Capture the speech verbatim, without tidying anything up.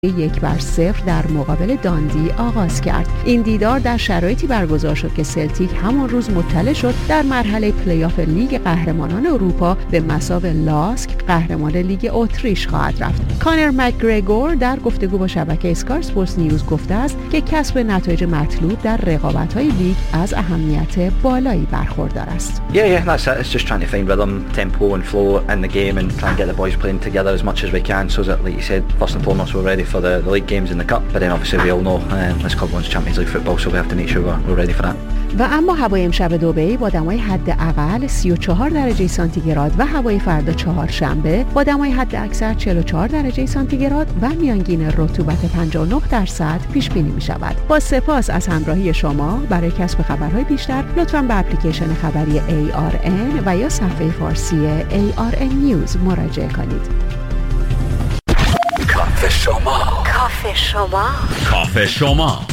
یک بر صفر در مقابل داندی آغاز کرد. این دیدار در شرایطی برگزار شد که سلتیک همان روز مطلع شد در مرحله پلی آف لیگ قهرمانان اروپا به مثابه لاسک قهرمان لیگ اتریش خواهد رفت. کانر مکگرگور در گفتگو با شبکه اسکای اسپورتس نیوز گفته است که کسب نتایج مطلوب در رقابت‌های لیگ از اهمیت بالایی برخوردار است. Yeah, yeah, that's it. It's just trying to find rhythm, tempo and flow in the game and try and get the boys playing together as much as we can so that, like you said, first and foremost we're ready for the, the league games in the cup, but then obviously we all know um, this cup one's Champions League football, so we have to make sure we're, we're ready for that. و اما هوای امشب دبی با دمای حداقل سی و چهار درجه سانتیگراد و هوای فردا چهارشنبه با دمای حداکثر چهل و چهار درجه سانتیگراد و میانگین رطوبت پنجاه و نه درصد پیش بینی می شود. با سپاس از همراهی شما. برای کسب خبرهای بیشتر لطفاً به اپلیکیشن خبری ای آر ان و یا صفحه فارسی ای آر ان نیوز مراجعه کنید. کافه شما کافه شما کافه شما